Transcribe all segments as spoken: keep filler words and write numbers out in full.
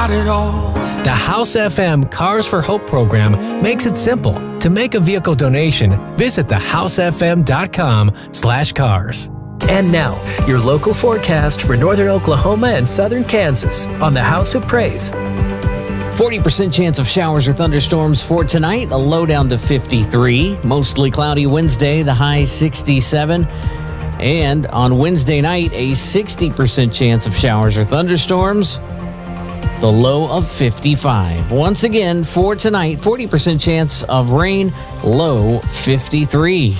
got it all. The House F M Cars for Hope program makes it simple. To make a vehicle donation, visit the house f m dot com slash cars. And now, your local forecast for northern Oklahoma and southern Kansas on the House of Praise. forty percent chance of showers or thunderstorms for tonight, a low down to fifty-three. Mostly cloudy Wednesday, the high sixty-seven. And on Wednesday night, a sixty percent chance of showers or thunderstorms, the low of fifty-five. Once again, for tonight, forty percent chance of rain, low fifty-three.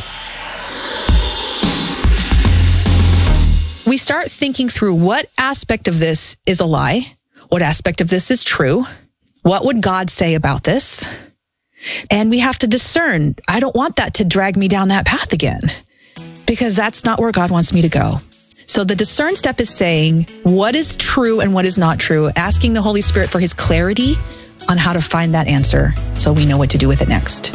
We start thinking through what aspect of this is a lie, what aspect of this is true, what would God say about this? And we have to discern, I don't want that to drag me down that path again, because that's not where God wants me to go. So the discern step is saying what is true and what is not true, asking the Holy Spirit for his clarity on how to find that answer so we know what to do with it next.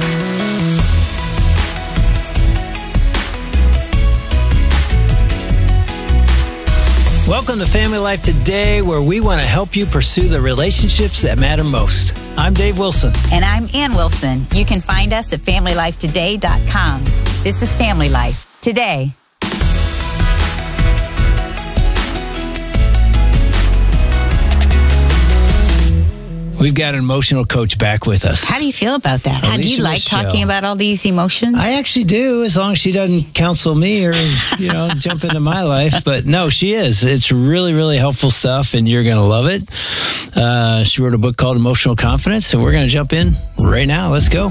Welcome to Family Life Today, where we want to help you pursue the relationships that matter most. I'm Dave Wilson. And I'm Ann Wilson. You can find us at family life today dot com. This is Family Life Today. We've got an emotional coach back with us. How do you feel about that? How do you like Michelle. talking about all these emotions? I actually do, as long as she doesn't counsel me or, you know, jump into my life. But no, she is. It's really, really helpful stuff, and you're going to love it. Uh, she wrote a book called Emotional Confidence, and we're going to jump in right now. Let's go.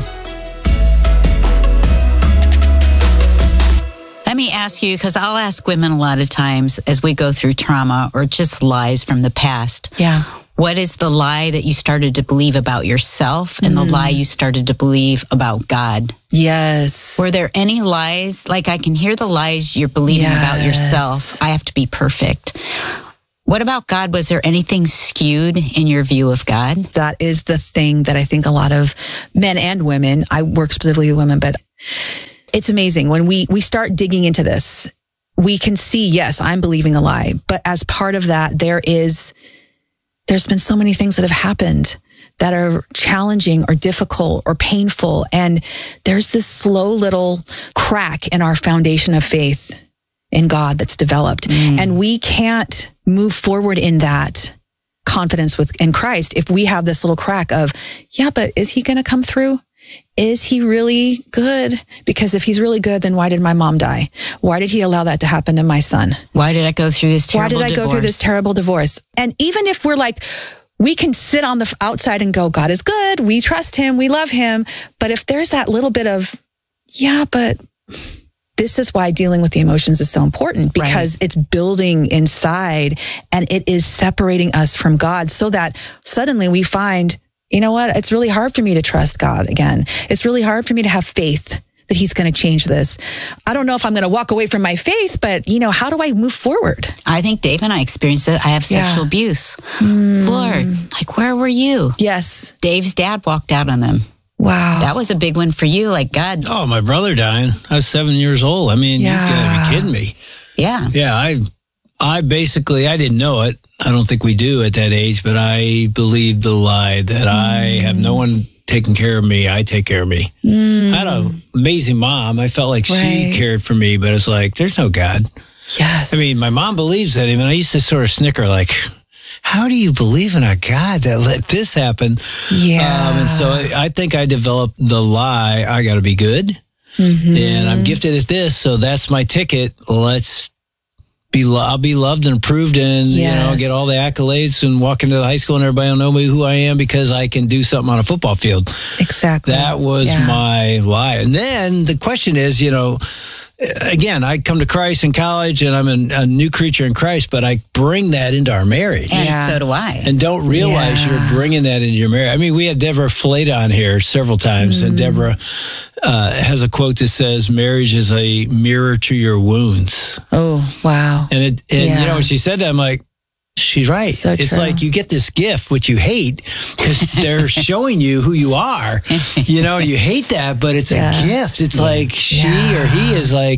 Let me ask you, because I'll ask women a lot of times as we go through trauma or just lies from the past. Yeah. What is the lie that you started to believe about yourself and mm. the lie you started to believe about God? Yes. Were there any lies? Like, I can hear the lies you're believing yes. about yourself. I have to be perfect. What about God? Was there anything skewed in your view of God? That is the thing that I think a lot of men and women, I work specifically with women, but it's amazing. When we, we start digging into this, we can see, yes, I'm believing a lie. But as part of that, there is... There's been so many things that have happened that are challenging or difficult or painful. And there's this slow little crack in our foundation of faith in God that's developed. Mm. And we can't move forward in that confidence with in Christ if we have this little crack of, yeah, but is he going to come through? Is he really good? Because if he's really good, then why did my mom die? Why did he allow that to happen to my son? Why did I go through this terrible divorce? Why did I divorce? go through this terrible divorce? And even if we're like, we can sit on the outside and go, God is good. We trust him. We love him. But if there's that little bit of, yeah, but this is why dealing with the emotions is so important, because right. it's building inside and it is separating us from God so that suddenly we find, you know what? It's really hard for me to trust God again. It's really hard for me to have faith that he's going to change this. I don't know if I'm going to walk away from my faith, but, you know, how do I move forward? I think Dave and I experienced it. I have sexual yeah. abuse. Mm. Lord, like, where were you? Yes. Dave's dad walked out on them. Wow. That was a big one for you. Like, God. Oh, my brother dying. I was seven years old. I mean, yeah. you got to be kidding me. Yeah. Yeah, I... I basically, I didn't know it. I don't think we do at that age, but I believed the lie that mm. I have no one taking care of me. I take care of me. Mm. I had an amazing mom. I felt like right. she cared for me, but it's like, there's no God. Yes. I mean, my mom believes that. I mean, I used to sort of snicker like, how do you believe in a God that let this happen? Yeah. Um, and so I, I think I developed the lie, I got to be good. Mm-hmm. And I'm gifted at this, so that's my ticket. Let's Be, I'll be loved and approved and, yes. you know, get all the accolades and walk into the high school and everybody will know me who I am because I can do something on a football field. Exactly. That was yeah. my lie. And then the question is, you know, again, I come to Christ in college and I'm a, a new creature in Christ, but I bring that into our marriage. And yeah. so do I. And don't realize yeah. you're bringing that into your marriage. I mean, we had Deborah Flata on here several times, mm. and Deborah uh, has a quote that says, marriage is a mirror to your wounds. Oh, wow. And, it, and yeah. you know, when she said that, I'm like, she's right. So it's true. like you get this gift, which you hate, because they're showing you who you are. You know, you hate that, but it's yeah. a gift. It's yeah. like she yeah. or he is like,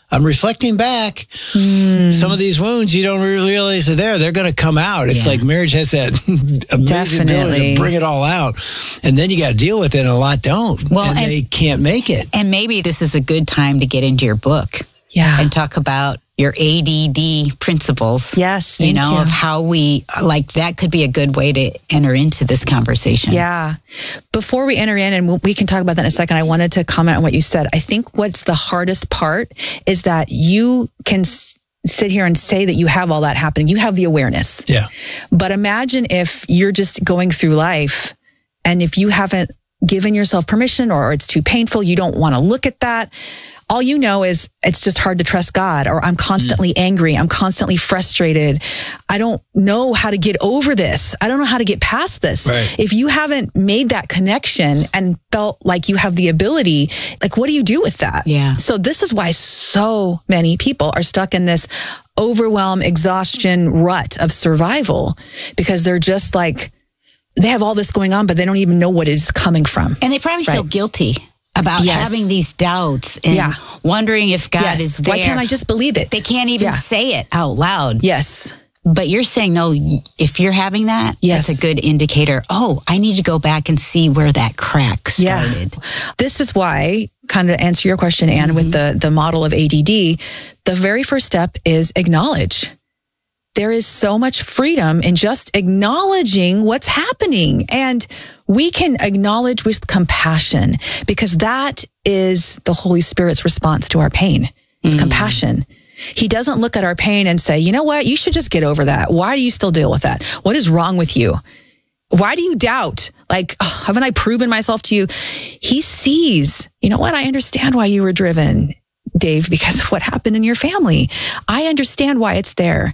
I'm reflecting back. Mm. Some of these wounds, you don't realize they're there. They're going to come out. It's Yeah. like marriage has that amazing ability to bring it all out. And then you got to deal with it, and a lot don't. Well, and, and- they can't make it. And maybe this is a good time to get into your book. Yeah. And talk about your A D D principles. Yes, You thank know, you. of how we, like, that could be a good way to enter into this conversation. Yeah. Before we enter in, and we can talk about that in a second, I wanted to comment on what you said. I think what's the hardest part is that you can s- sit here and say that you have all that happening. You have the awareness. Yeah. But imagine if you're just going through life and if you haven't given yourself permission or it's too painful, you don't want to look at that. All you know is it's just hard to trust God, or I'm constantly mm. angry. I'm constantly frustrated. I don't know how to get over this. I don't know how to get past this. Right. If you haven't made that connection and felt like you have the ability, like, what do you do with that? Yeah. So this is why so many people are stuck in this overwhelm, exhaustion rut of survival, because they're just like, they have all this going on, but they don't even know what it's coming from. And they probably feel Right. guilty about Yes. having these doubts and Yeah. wondering if God Yes. is there. Why can't I just believe it? They can't even Yeah. say it out loud. Yes. But you're saying, no, if you're having that, Yes. that's a good indicator. Oh, I need to go back and see where that crack started. Yeah. This is why, kind of to answer your question, Anne, mm-hmm. with the, the model of A D D, the very first step is acknowledge. There is so much freedom in just acknowledging what's happening. And we can acknowledge with compassion, because that is the Holy Spirit's response to our pain. It's mm. compassion. He doesn't look at our pain and say, you know what? You should just get over that. Why do you still deal with that? What is wrong with you? Why do you doubt? Like, oh, haven't I proven myself to you? He sees, you know what? I understand why you were driven, Dave, because of what happened in your family. I understand why it's there.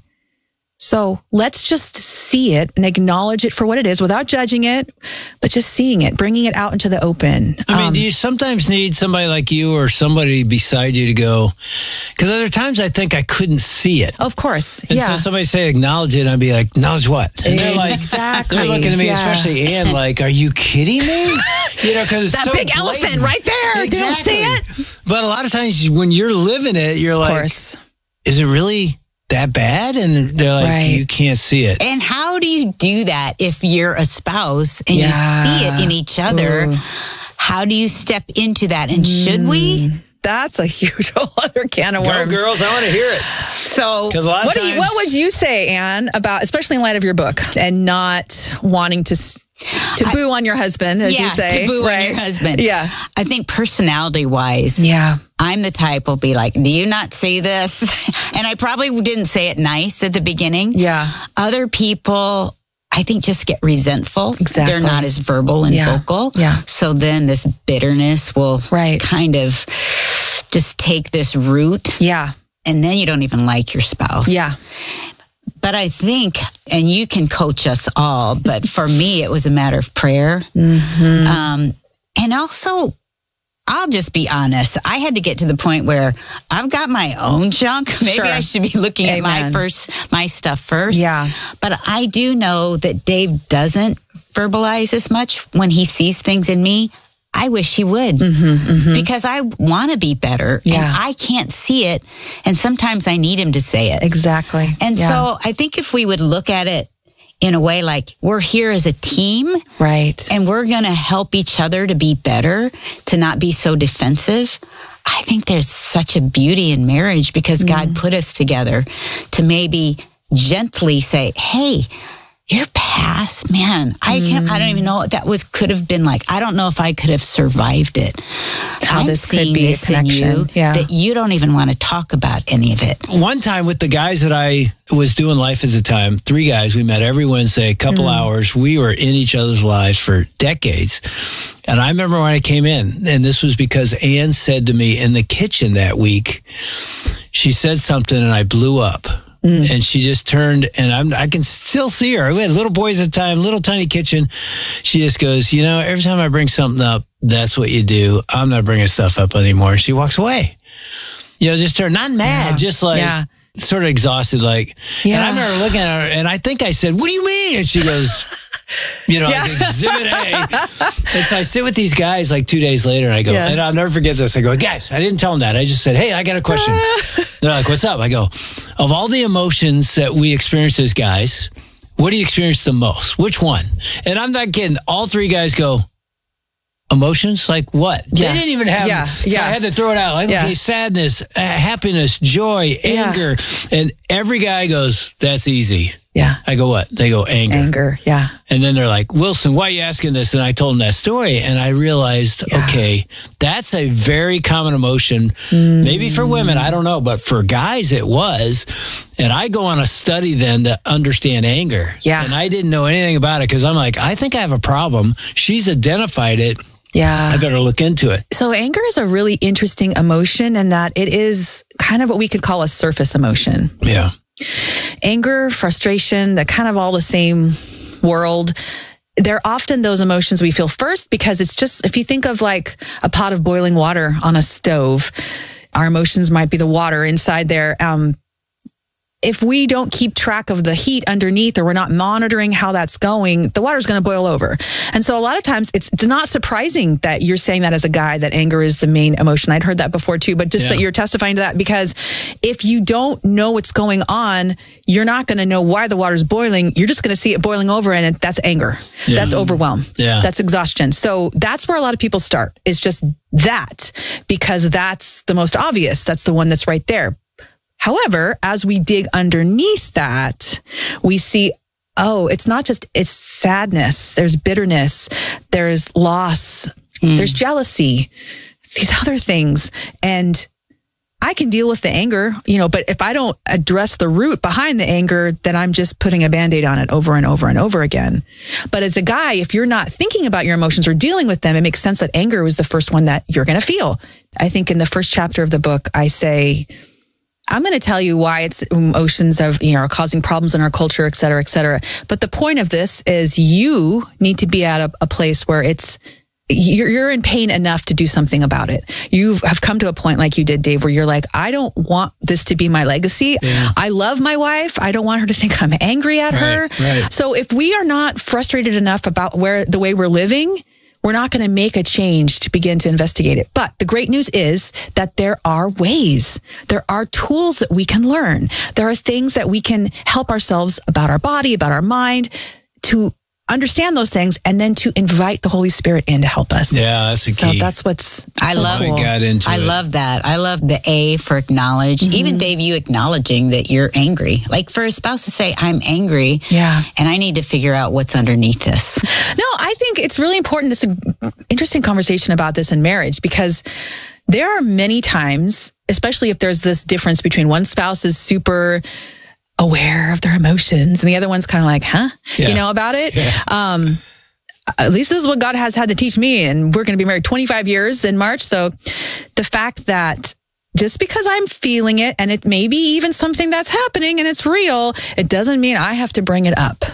So let's just see it and acknowledge it for what it is without judging it, but just seeing it, bringing it out into the open. I mean, Um, do you sometimes need somebody like you or somebody beside you to go? Because other times I think I couldn't see it. Of course. And yeah. so somebody say acknowledge it, and I'd be like, acknowledge what? And they're like, Exactly. they're looking at me, Yeah. especially Ann, like, are you kidding me? You know, because that so big blatant. elephant right there. Exactly. They don't see it. But a lot of times when you're living it, you're Of like, course. is it really that bad? And they're like, Right. you can't see it. And how do you do that if you're a spouse and Yeah. you see it in each other? Ooh. How do you step into that? And should we? That's a huge whole other can of Go, worms. girls, I want to hear it. So, 'Cause a lot of what, do you, times- what would you say, Anne, about, especially in light of your book, and not wanting to s- to boo on your husband, as yeah, you say, to boo right? on your husband. Yeah, I think personality wise, yeah, I'm the type will be like, do you not say this? And I probably didn't say it nice at the beginning. yeah. Other people, I think, just get resentful. Exactly. They're not as verbal and Yeah. vocal. Yeah. So then this bitterness will Right. kind of just take this root. Yeah, And then you don't even like your spouse. yeah, But I think, and you can coach us all, but for me, it was a matter of prayer. mm-hmm. Um, and also, I'll just be honest. I had to get to the point where I've got my own junk. Maybe Sure. I should be looking at my Amen. first, my stuff first. Yeah. But I do know that Dave doesn't verbalize as much when he sees things in me. I wish he would, Mm-hmm, mm-hmm. because I want to be better, Yeah. and I can't see it. And sometimes I need him to say it. Exactly. And Yeah. so I think if we would look at it in a way like we're here as a team, right. and we're going to help each other to be better, to not be so defensive, I think there's such a beauty in marriage, because Mm. God put us together to maybe gently say, hey, your past, man, I can't, I don't even know what that was, could have been like. I don't know if I could have survived it. How I'm this could seeing be a this in you, connection. Yeah. that you don't even want to talk about any of it. One time with the guys that I was doing life at the time, three guys, we met every Wednesday, a couple Mm. hours. We were in each other's lives for decades. And I remember when I came in, and this was because Ann said to me in the kitchen that week, she said something and I blew up. Mm. And she just turned, and I'm, I can still see her. We had little boys at the time, little tiny kitchen. She just goes, you know, every time I bring something up, that's what you do. I'm not bringing stuff up anymore. And she walks away. You know, just turned, not mad, Yeah. just like Yeah. sort of exhausted. Like, Yeah. and I remember looking at her, and I think I said, what do you mean? And she goes, You know, Yeah. like exhibit A. And so I sit with these guys like two days later and I go, Yeah. and I'll never forget this. I go, guys, I didn't tell them that. I just said, hey, I got a question. They're like, what's up? I go, of all the emotions that we experience as guys, what do you experience the most? Which one? And I'm not kidding. All three guys go, emotions? Like what? Yeah. They didn't even have, Yeah. so Yeah. I had to throw it out. Like, Yeah. okay, sadness, uh, happiness, joy, Yeah. anger. And every guy goes, that's easy. Yeah. I go, what? They go, anger. Anger. Yeah. And then they're like, Wilson, why are you asking this? And I told them that story. And I realized, Yeah. okay, that's a very common emotion. Mm. Maybe for women, I don't know. But for guys, it was. And I go on a study then to understand anger. Yeah. And I didn't know anything about it because I'm like, I think I have a problem. She's identified it. Yeah. I better look into it. So anger is a really interesting emotion in that it is kind of what we could call a surface emotion. Yeah. Anger, frustration, they're kind of all the same world. They're often those emotions we feel first because it's just, if you think of like a pot of boiling water on a stove, our emotions might be the water inside there. Um, if we don't keep track of the heat underneath or we're not monitoring how that's going, the water's going to boil over. And so a lot of times it's, it's not surprising that you're saying that as a guy, that anger is the main emotion. I'd heard that before too, but just Yeah. that you're testifying to that because if you don't know what's going on, you're not going to know why the water's boiling. You're just going to see it boiling over and it, that's anger. Yeah. That's overwhelm. Yeah. That's exhaustion. So that's where a lot of people start. It's just that because that's the most obvious. That's the one that's right there. However, as we dig underneath that, we see, oh, it's not just, it's sadness. There's bitterness. There's loss. Mm. There's jealousy, these other things. And I can deal with the anger, you know, but if I don't address the root behind the anger, then I'm just putting a Band-Aid on it over and over and over again. But as a guy, if you're not thinking about your emotions or dealing with them, it makes sense that anger was the first one that you're going to feel. I think in the first chapter of the book, I say, I'm going to tell you why it's emotions of, you know, are causing problems in our culture, et cetera, et cetera. But the point of this is you need to be at a, a place where it's, you're, you're in pain enough to do something about it. You have come to a point like you did, Dave, where you're like, I don't want this to be my legacy. Yeah. I love my wife. I don't want her to think I'm angry at Right, her. right. So if we are not frustrated enough about where the way we're living, we're not going to make a change to begin to investigate it. But the great news is that there are ways. There are tools that we can learn. There are things that we can help ourselves about our body, about our mind, to understand those things and then to invite the Holy Spirit in to help us. Yeah, that's a So key. that's what's I so love cool. I got into I it. love that. I love the A for acknowledge. Mm-hmm. Even Dave, you acknowledging that you're angry. Like for a spouse to say, I'm angry. Yeah. And I need to figure out what's underneath this. No, I think it's really important. This interesting conversation about this in marriage because there are many times, especially if there's this difference between one spouse is super aware of their emotions and the other one's kind of like, huh, Yeah. you know, about it. Yeah. Um, at least this is what God has had to teach me. And we're going to be married twenty-five years in March. So the fact that just because I'm feeling it and it may be even something that's happening and it's real, it doesn't mean I have to bring it up.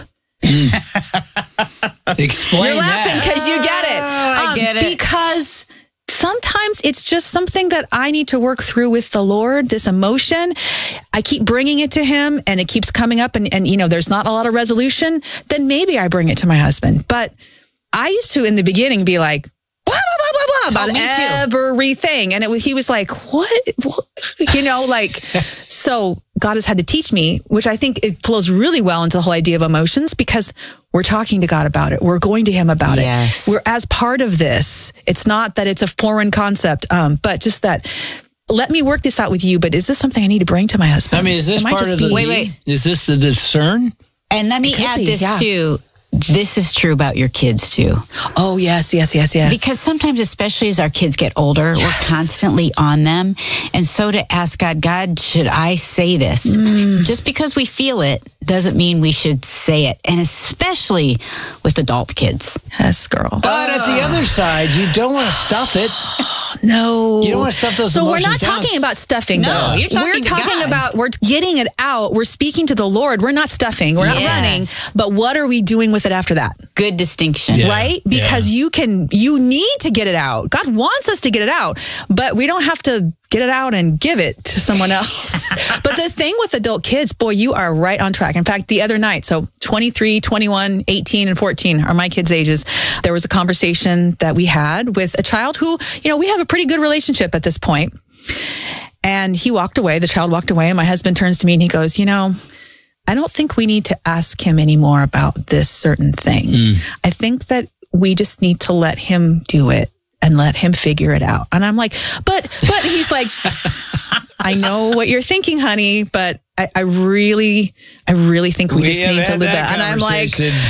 Explain You're laughing that. because you get it. I Um, get it. Because sometimes it's just something that I need to work through with the Lord, this emotion. I keep bringing it to him and it keeps coming up and, and, you know, there's not a lot of resolution. Then maybe I bring it to my husband. But I used to, in the beginning, be like, blah, blah, blah, blah, blah, about Oh, me too. everything. And it was, he was like, what? what? You know, like, so God has had to teach me, which I think it flows really well into the whole idea of emotions because we're talking to God about it. We're going to him about Yes. it. We're as part of this. It's not that it's a foreign concept, um, but just that, let me work this out with you, but is this something I need to bring to my husband? I mean, is this It might part just of the be- Wait, wait. Is this the discern? And let me It could add be, this yeah. too. This is true about your kids too. Oh, yes, yes, yes, yes. Because sometimes, especially as our kids get older, we're constantly on them. And so to ask God, God, should I say this? Mm. Just because we feel it doesn't mean we should say it. And especially with adult kids. Yes, girl. But at the other side, you don't want to stuff it. No. You don't want to stuff those So we're emotions not down. talking about stuffing, No, though. you're talking We're to talking God. about, we're getting it out. We're speaking to the Lord. We're not stuffing. We're not Yes. running. But what are we doing with it it after that. Good distinction. Yeah. Right? Because Yeah. you can, you need to get it out. God wants us to get it out, but we don't have to get it out and give it to someone else. But the thing with adult kids, boy, you are right on track. In fact, the other night, so twenty-three, twenty-one, eighteen, and fourteen are my kids' ages. There was a conversation that we had with a child who, you know, we have a pretty good relationship at this point. And he walked away, the child walked away, and my husband turns to me and he goes, you know, I don't think we need to ask him anymore about this certain thing. Mm. I think that we just need to let him do it and let him figure it out. And I'm like, but, but he's like, I know what you're thinking, honey, but I, I really, I really think we, we just need to live that. And I'm like,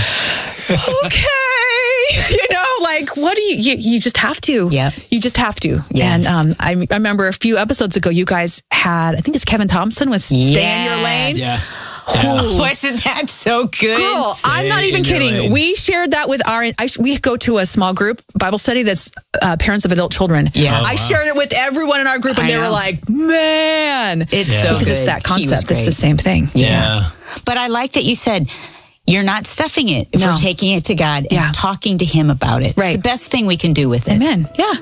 okay, you know, like, what do you, you, you just have to, yeah, you just have to. Yes. And, um, I, I remember a few episodes ago, you guys had, I think it's Kevin Thompson with Stay yes. in Your Lane. Yeah. Oh, wasn't that so good? Girl, Stay I'm not even kidding. We shared that with our, I, we go to a small group Bible study that's uh, parents of adult children. Yeah. Oh, I wow. shared it with everyone in our group and I they know. were like, man. It's yeah. so Because good. it's that He was concept. It's great. the same thing. Yeah. yeah. But I like that you said, you're not stuffing it if No. we're taking it to God and Yeah. talking to him about it. Right. It's the best thing we can do with it. Amen. Yeah.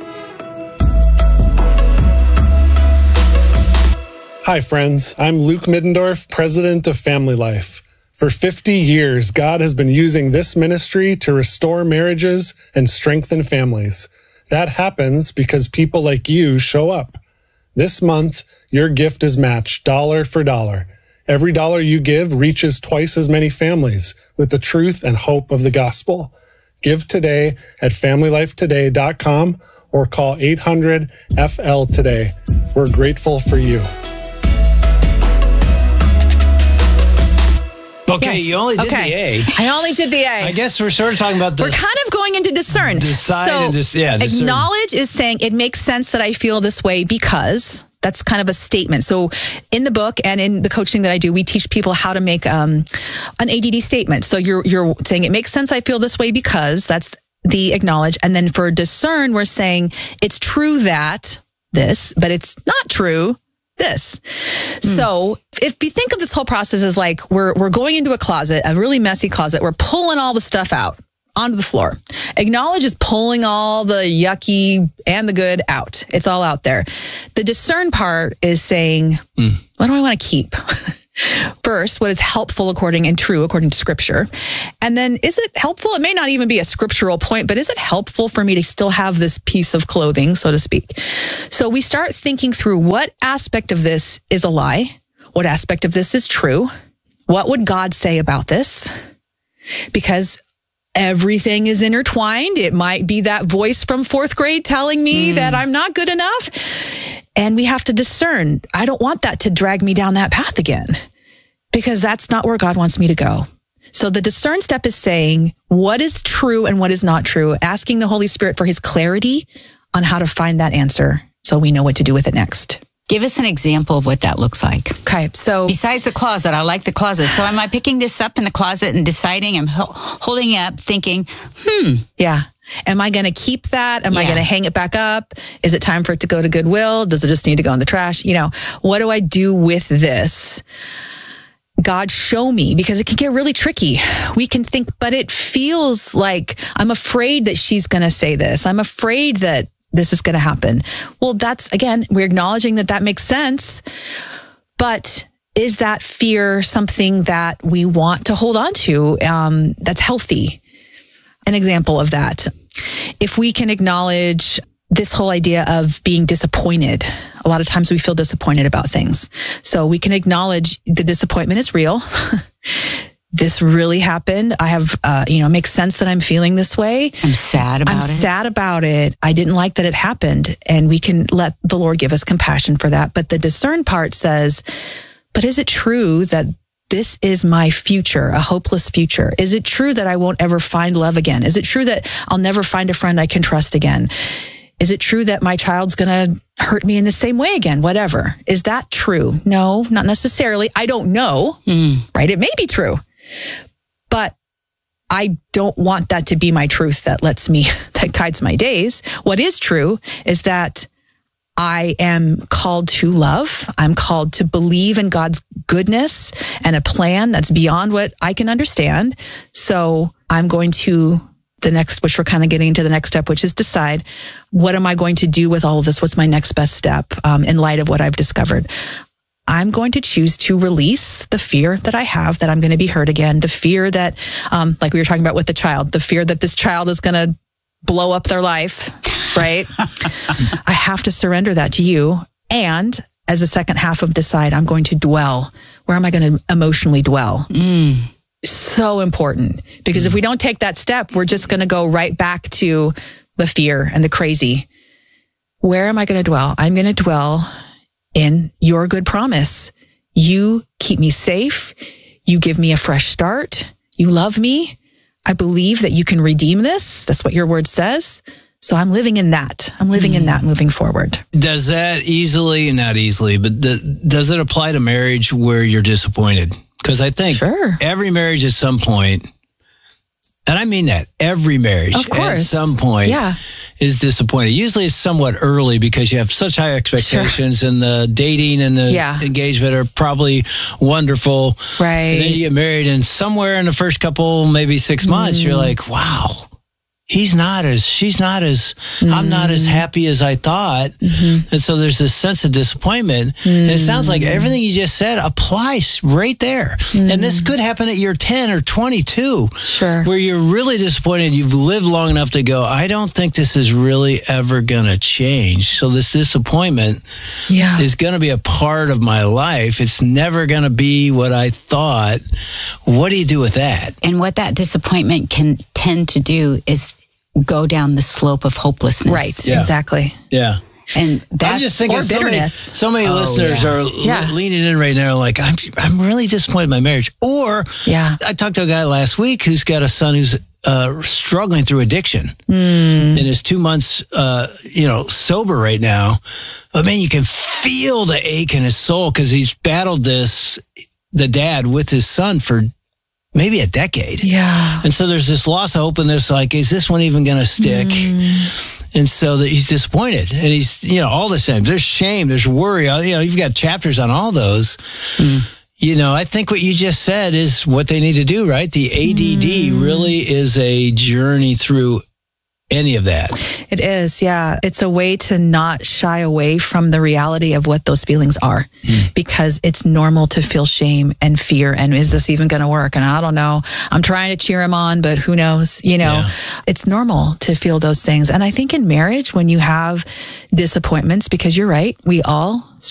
Hi, friends. I'm Luke Middendorf, president of Family Life. For fifty years, God has been using this ministry to restore marriages and strengthen families. That happens because people like you show up. This month, your gift is matched dollar for dollar. Every dollar you give reaches twice as many families with the truth and hope of the gospel. Give today at family life today dot com or call eight hundred F L today. We're grateful for you. Okay, Yes. you only did okay. the A. I only did the A. I guess we're sort of talking about the. We're kind of going into discern. Decide so and dis- yeah, discern. acknowledge is saying it makes sense that I feel this way because that's kind of a statement. So in the book and in the coaching that I do, we teach people how to make um, an A D D statement. So you're you're saying it makes sense I feel this way because that's the acknowledge. And then for discern, we're saying it's true that this, but it's not true this. Mm. So if you think of this whole process as like we're we're going into a closet, a really messy closet, we're pulling all the stuff out onto the floor. Acknowledge is pulling all the yucky and the good out. It's all out there. The discern part is saying, mm. what do I want to keep? First, what is helpful according and true according to scripture? And then is it helpful? It may not even be a scriptural point, but is it helpful for me to still have this piece of clothing, so to speak? So we start thinking through what aspect of this is a lie? What aspect of this is true? What would God say about this? Because everything is intertwined. It might be that voice from fourth grade telling me mm. that I'm not good enough. And we have to discern. I don't want that to drag me down that path again because that's not where God wants me to go. So the discern step is saying what is true and what is not true, asking the Holy Spirit for his clarity on how to find that answer so we know what to do with it next. Give us an example of what that looks like. Okay, so besides the closet, I like the closet. So am I picking this up in the closet and deciding, I'm ho- holding it up thinking, hmm. Yeah. Am I going to keep that? Am yeah. I going to hang it back up? Is it time for it to go to Goodwill? Does it just need to go in the trash? You know, what do I do with this? God, show me, because it can get really tricky. We can think, but it feels like I'm afraid that she's going to say this. I'm afraid that this is going to happen. Well, that's, again, we're acknowledging that that makes sense. But is that fear something that we want to hold on to um, that's healthy? An example of that. If we can acknowledge this whole idea of being disappointed, a lot of times we feel disappointed about things. So we can acknowledge the disappointment is real. This really happened. I have, uh, you know, it makes sense that I'm feeling this way. I'm sad about I'm it. I'm sad about it. I didn't like that it happened. And we can let the Lord give us compassion for that. But the discern part says, but is it true that this is my future, a hopeless future? Is it true that I won't ever find love again? Is it true that I'll never find a friend I can trust again? Is it true that my child's going to hurt me in the same way again? Whatever. Is that true? No, not necessarily. I don't know, mm. right? It may be true, but I don't want that to be my truth that lets me, that guides my days. What is true is that I am called to love. I'm called to believe in God's goodness and a plan that's beyond what I can understand. So I'm going to the next, which we're kind of getting into the next step, which is decide, what am I going to do with all of this? What's my next best step um, in light of what I've discovered? I'm going to choose to release the fear that I have that I'm going to be hurt again. The fear that, um, like we were talking about with the child, the fear that this child is going to blow up their life, right? I have to surrender that to you. And as a second half of decide, I'm going to dwell. Where am I going to emotionally dwell? Mm. So important, because if we don't take that step, we're just going to go right back to the fear and the crazy. Where am I going to dwell? I'm going to dwell in your good promise. You keep me safe. You give me a fresh start. You love me. I believe that you can redeem this. That's what your word says. So I'm living in that. I'm living mm. in that moving forward. Does that easily, not easily, but the, does it apply to marriage where you're disappointed? Because I think sure. every marriage at some point, and I mean that, every marriage of course. at some point yeah. is disappointed. Usually it's somewhat early because you have such high expectations sure. and the dating and the yeah. engagement are probably wonderful. Right. And then you get married and somewhere in the first couple, maybe six months, mm. you're like, wow. He's not as, she's not as, mm. I'm not as happy as I thought. Mm-hmm. And so there's this sense of disappointment. Mm. And it sounds like everything you just said applies right there. Mm. And this could happen at year ten or twenty-two. Sure. Where you're really disappointed. You've lived long enough to go, I don't think this is really ever going to change. So this disappointment yeah. is going to be a part of my life. It's never going to be what I thought. What do you do with that? And what that disappointment can tend to do is go down the slope of hopelessness. Right, yeah. exactly. Yeah. And that's I'm just thinking or so bitterness. many, so many oh, listeners yeah. are yeah. le- leaning in right now like, I'm I'm really disappointed in my marriage. Or yeah. I talked to a guy last week who's got a son who's uh, struggling through addiction mm. and is two months, uh, you know, sober right now. But man, you can feel the ache in his soul because he's battled this, the dad with his son for maybe a decade. Yeah. And so there's this loss of hope and this like, is this one even going to stick? Mm. And so that he's disappointed and he's, you know, all the same. There's shame, there's worry. You know, you've got chapters on all those. Mm. You know, I think what you just said is what they need to do, right? The A D D mm. really is a journey through any of that. It is, yeah. It's a way to not shy away from the reality of what those feelings are mm. because it's normal to feel shame and fear. And is this even going to work? And I don't know. I'm trying to cheer him on, but who knows? You know, yeah. It's normal to feel those things. And I think in marriage, when you have disappointments, because you're right, we all